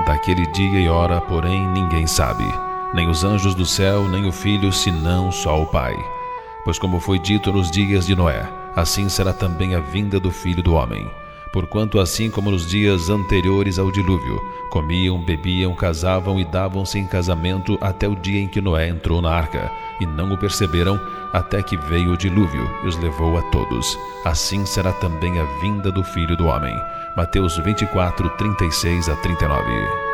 Daquele dia e hora, porém, ninguém sabe, nem os anjos do céu, nem o Filho, senão só o Pai. Pois como foi dito nos dias de Noé, assim será também a vinda do Filho do Homem. Porquanto assim como nos dias anteriores ao dilúvio, comiam, bebiam, casavam e davam-se em casamento até o dia em que Noé entrou na arca, e não o perceberam, até que veio o dilúvio e os levou a todos. Assim será também a vinda do Filho do Homem. Mateus 24, 36 a 39.